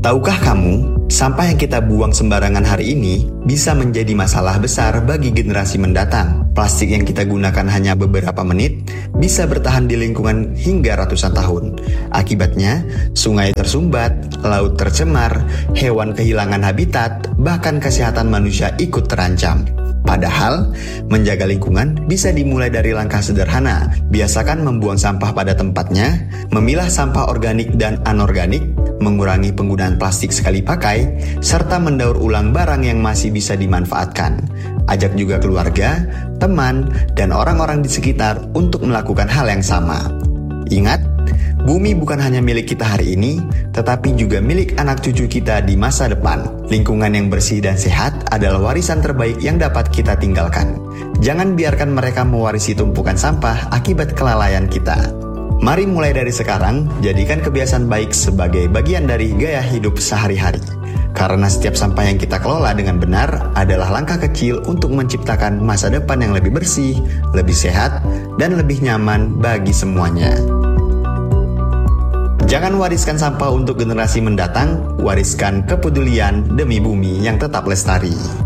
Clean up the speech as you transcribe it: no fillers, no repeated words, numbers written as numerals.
Tahukah kamu, sampah yang kita buang sembarangan hari ini bisa menjadi masalah besar bagi generasi mendatang. Plastik yang kita gunakan hanya beberapa menit bisa bertahan di lingkungan hingga ratusan tahun. Akibatnya, sungai tersumbat, laut tercemar, hewan kehilangan habitat, bahkan kesehatan manusia ikut terancam. Padahal, menjaga lingkungan bisa dimulai dari langkah sederhana. Biasakan membuang sampah pada tempatnya, memilah sampah organik dan anorganik, mengurangi penggunaan plastik sekali pakai, serta mendaur ulang barang yang masih bisa dimanfaatkan. Ajak juga keluarga, teman, dan orang-orang di sekitar untuk melakukan hal yang sama. Ingat, bumi bukan hanya milik kita hari ini, tetapi juga milik anak cucu kita di masa depan. Lingkungan yang bersih dan sehat adalah warisan terbaik yang dapat kita tinggalkan. Jangan biarkan mereka mewarisi tumpukan sampah akibat kelalaian kita. Mari mulai dari sekarang, jadikan kebiasaan baik sebagai bagian dari gaya hidup sehari-hari. Karena setiap sampah yang kita kelola dengan benar adalah langkah kecil untuk menciptakan masa depan yang lebih bersih, lebih sehat, dan lebih nyaman bagi semuanya. Jangan wariskan sampah untuk generasi mendatang, wariskan kepedulian demi bumi yang tetap lestari.